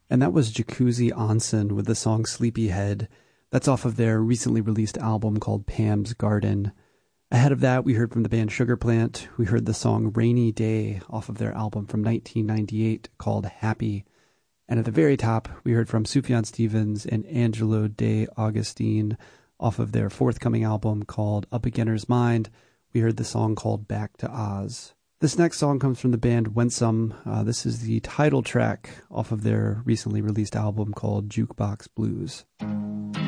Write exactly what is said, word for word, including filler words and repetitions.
And that was Jacuzzi Onsen with the song Sleepyhead. That's off of their recently released album called Pam's Garden. Ahead of that, we heard from the band Sugar Plant. We heard the song Rainy Day off of their album from nineteen ninety-eight called Happy. And at the very top, we heard from Sufjan Stevens and Angelo De Augustine off of their forthcoming album called A Beginner's Mind. We heard the song called Back to Oz. This next song comes from the band Wensum. Uh, this is the title track off of their recently released album called Jukebox Blues.